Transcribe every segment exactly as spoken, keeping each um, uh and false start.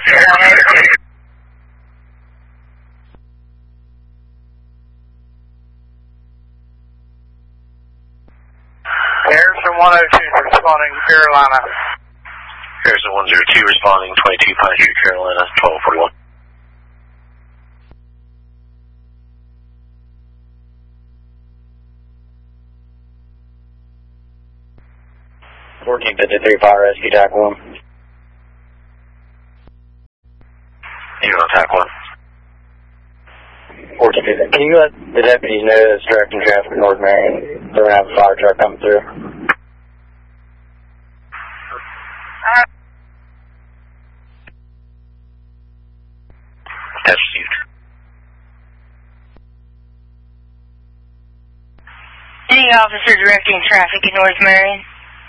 Harrison one oh two responding to Carolina. Harrison one oh two responding, twenty-two Pine Street, Carolina, twelve forty-one. fourteen fifty-three Fire Rescue, Tac one. You on Tac one. fourteen fifty. Can you let the deputies know that's directing traffic in North Marion? They're going to have a fire truck coming through. That's received. Any officer directing traffic in North Marion?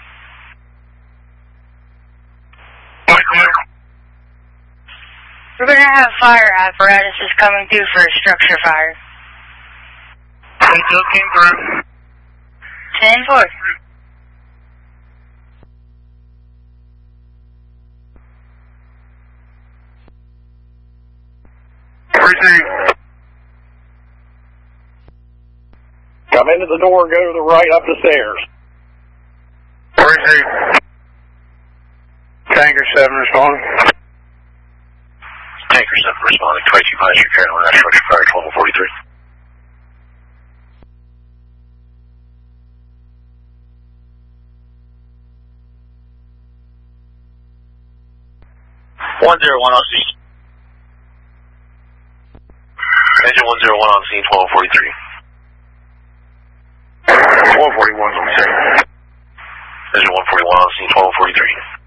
We're going to have fire apparatuses coming through for a structure fire. ten two came through. ten four. Received. Come into the door, go to the right up the stairs. Received. Tanker seven responding. Tanker seven responding, twenty-two Pine Street, Carolina, structure fire, twelve forty-three. one zero one on scene. Engine one zero one on scene, twelve forty-three. one forty-one's on scene. Engine one forty-one on scene, twelve forty-three.